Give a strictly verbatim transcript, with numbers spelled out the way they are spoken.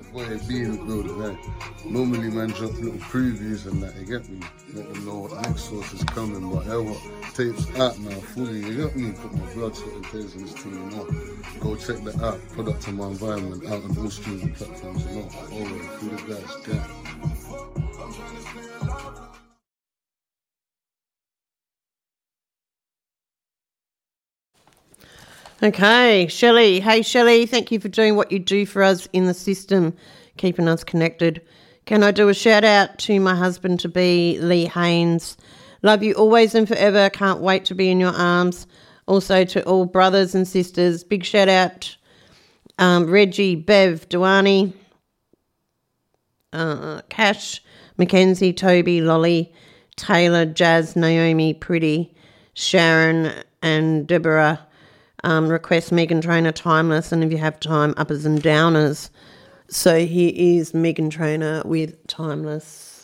boy being the building there. Normally man drop little previews and that, you get me? Let them know what next source is coming, but yeah, what tapes out now fully, you get me? Put my blood, sweat and tears in this thing, you know. Go check that out, Product of My Environment, out on all streaming platforms, you know. Always, through the guys, yeah. Okay, Shelley. Hey, Shelley, thank you for doing what you do for us in the system, keeping us connected. Can I do a shout out to my husband to be, Lee Haynes? Love you always and forever. Can't wait to be in your arms. Also to all brothers and sisters, big shout out, um, Reggie, Bev, Duani, uh, Cash, Mackenzie, Toby, Lolly, Taylor, Jazz, Naomi, Pretty, Sharon and Deborah. Um, request Megan Trainor Timeless, and if you have time, uppers and downers. So here is Megan Trainor with Timeless.